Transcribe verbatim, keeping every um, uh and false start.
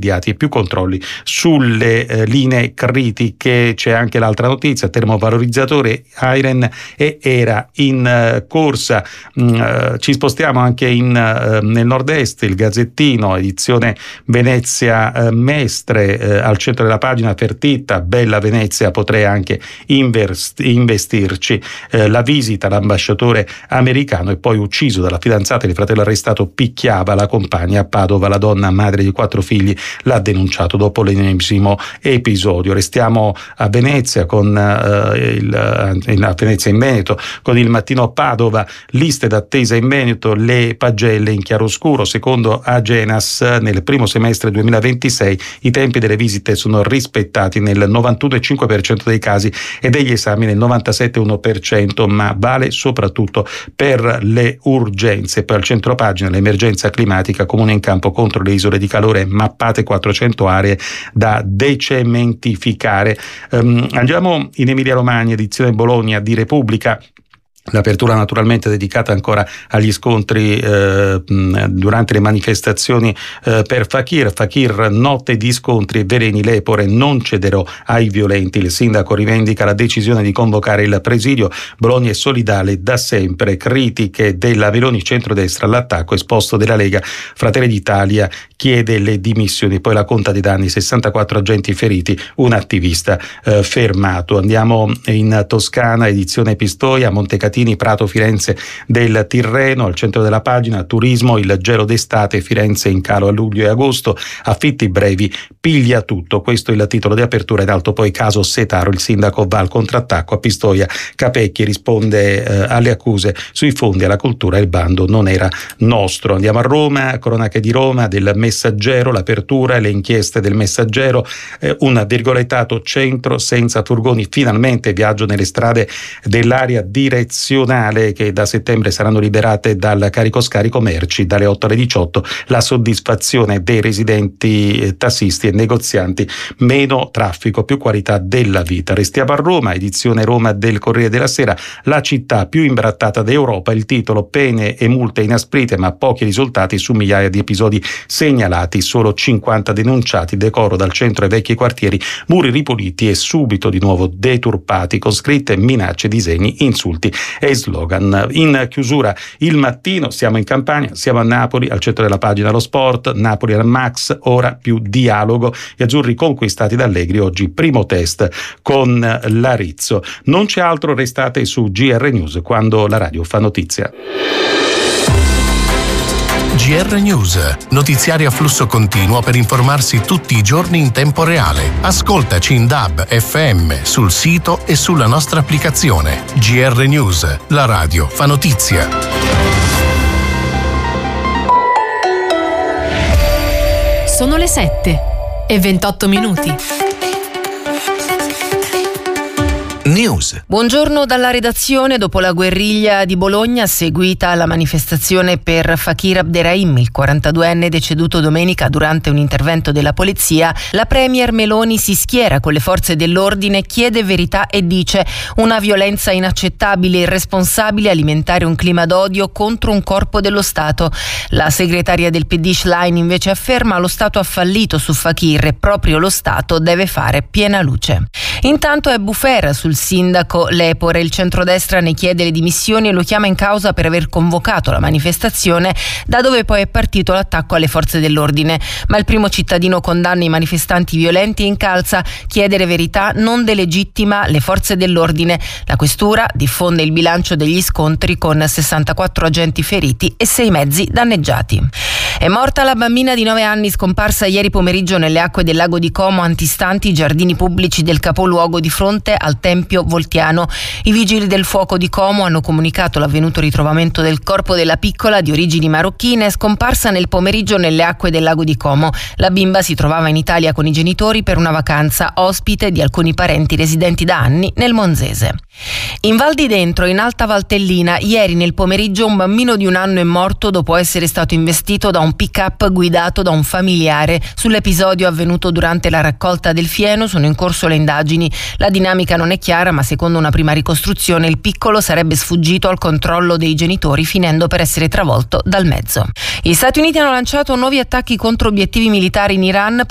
immediati e più controlli sulle eh, linee critiche. C'è anche l'altra notizia: termovalorizzatore Iren e era in uh, corsa. Mm, uh, ci spostiamo anche in, uh, nel nord-est. Il Gazzettino, edizione Venezia uh, Mestre, uh, al centro della pagina Fertitta, bella Venezia, potrei anche invest- investirci. Uh, la visita all'ambasciatore americano e poi ucciso dalla fidanzata di fratello arrestato, picchiava la compagna a Padova. La donna, madre di quattro figli, l'ha denunciato dopo l'ennesimo episodio. Restiamo a Venezia con uh, il, uh, a Venezia in Veneto con il Mattino Padova. Liste d'attesa in Veneto, le pagelle in chiaroscuro. Secondo Agenas, nel primo semestre duemilaventisei i tempi delle visite sono rispettati nel novantuno virgola cinque per cento dei casi e degli esami nel novantasette virgola uno per cento, ma vale soprattutto per le urgenze. Poi al centro pagina l'emergenza climatica, comune in campo contro le isole di calore, mappate quattrocento aree da decementificare. Um, andiamo in Emilia Romagna, edizione Bologna di Repubblica. L'apertura naturalmente dedicata ancora agli scontri eh, durante le manifestazioni eh, per Fakir. Fakir, notte di scontri e veleni, l'Epore, non cederò ai violenti. Il sindaco rivendica la decisione di convocare il presidio. Bologna è solidale da sempre. Critiche della Veloni, centrodestra all'attacco esposto della Lega. Fratelli d'Italia chiede le dimissioni. Poi la conta dei danni: sessantaquattro agenti feriti, un attivista eh, fermato. Andiamo in Toscana, edizione Pistoia, Montecatini, Prato, Firenze del Tirreno. Al centro della pagina turismo, il gelo d'estate, Firenze in calo a luglio e agosto, affitti brevi, piglia tutto. Questo è il titolo di apertura. In alto poi caso Setaro, il sindaco va al contrattacco. A Pistoia Capecchi risponde eh, alle accuse sui fondi alla cultura, il bando non era nostro. Andiamo a Roma, cronache di Roma del Messaggero, l'apertura e le inchieste del Messaggero, eh, un virgolettato: centro senza furgoni, finalmente viaggio nelle strade dell'area direzionale, che da settembre saranno liberate dal carico scarico merci dalle otto alle diciotto. La soddisfazione dei residenti, eh, tassisti e negozianti: meno traffico, più qualità della vita. Restiamo a Roma, edizione Roma del Corriere della Sera, la città più imbrattata d'Europa. Il titolo: pene e multe inasprite ma pochi risultati su migliaia di episodi segnalati, solo cinquanta denunciati. Decoro dal centro ai vecchi quartieri, muri ripuliti e subito di nuovo deturpati con scritte, minacce, disegni, insulti e slogan. In chiusura il Mattino, siamo in Campania, siamo a Napoli, al centro della pagina lo sport. Napoli al Max, ora più dialogo. Gli azzurri conquistati da Allegri, oggi primo test con l'Arizzo. Non c'è altro, restate su G R News quando la radio fa notizia. G R News, notiziari a flusso continuo per informarsi tutti i giorni in tempo reale. Ascoltaci in D A B, F M, sul sito e sulla nostra applicazione. G R News, la radio fa notizia. Sono le sette e ventotto minuti. News. Buongiorno dalla redazione. Dopo la guerriglia di Bologna seguita la manifestazione per Fakir Abderrahim, il quarantaduenne deceduto domenica durante un intervento della polizia, la premier Meloni si schiera con le forze dell'ordine, chiede verità e dice: una violenza inaccettabile e irresponsabile alimentare un clima d'odio contro un corpo dello Stato. La segretaria del P D Schlein invece afferma: lo Stato ha fallito su Fakir e proprio lo Stato deve fare piena luce. Intanto è bufera sul sindaco Lepore. Il centrodestra ne chiede le dimissioni e lo chiama in causa per aver convocato la manifestazione, da dove poi è partito l'attacco alle forze dell'ordine. Ma il primo cittadino condanna i manifestanti violenti e incalza: chiedere verità non delegittima le forze dell'ordine. La questura diffonde il bilancio degli scontri con sessantaquattro agenti feriti e sei mezzi danneggiati. È morta la bambina di nove anni scomparsa ieri pomeriggio nelle acque del lago di Como, antistanti i giardini pubblici del capoluogo di fronte al Tempio Voltiano. I vigili del fuoco di Como hanno comunicato l'avvenuto ritrovamento del corpo della piccola, di origini marocchine, scomparsa nel pomeriggio nelle acque del lago di Como. La bimba si trovava in Italia con i genitori per una vacanza, ospite di alcuni parenti residenti da anni nel Monzese. In Val di Dentro, in Alta Valtellina, ieri nel pomeriggio un bambino di un anno è morto dopo essere stato investito da un pick-up guidato da un familiare. Sull'episodio avvenuto durante la raccolta del fieno sono in corso le indagini. La dinamica non è chiara, ma secondo una prima ricostruzione il piccolo sarebbe sfuggito al controllo dei genitori, finendo per essere travolto dal mezzo. Gli Stati Uniti hanno lanciato nuovi attacchi contro obiettivi militari in Iran